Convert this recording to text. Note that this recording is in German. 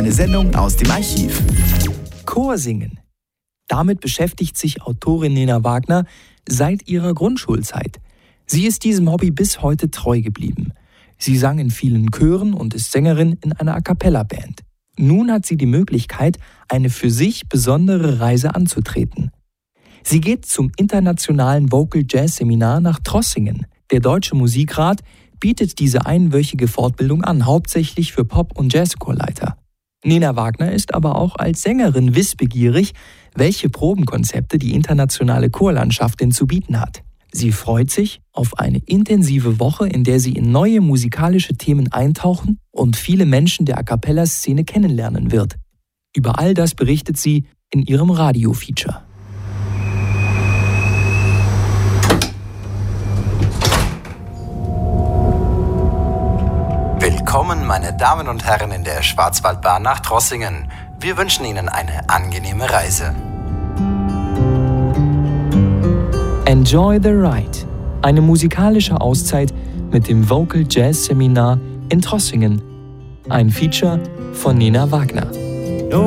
Eine Sendung aus dem Archiv. Chorsingen. Damit beschäftigt sich Autorin Nena Wagner seit ihrer Grundschulzeit. Sie ist diesem Hobby bis heute treu geblieben. Sie sang in vielen Chören und ist Sängerin in einer A-cappella-Band. Nun hat sie die Möglichkeit, eine für sich besondere Reise anzutreten. Sie geht zum internationalen Vocal Jazz Seminar nach Trossingen. Der Deutsche Musikrat bietet diese einwöchige Fortbildung an, hauptsächlich für Pop- und Jazzchorleiter. Nena Wagner ist aber auch als Sängerin wissbegierig, welche Probenkonzepte die internationale Chorlandschaft denn zu bieten hat. Sie freut sich auf eine intensive Woche, in der sie in neue musikalische Themen eintauchen und viele Menschen der A-cappella-Szene kennenlernen wird. Über all das berichtet sie in ihrem Radio-Feature. Willkommen, meine Damen und Herren, in der Schwarzwaldbahn nach Trossingen. Wir wünschen Ihnen eine angenehme Reise. Enjoy the Ride. Eine musikalische Auszeit mit dem Vocal Jazz Seminar in Trossingen. Ein Feature von Nena Wagner.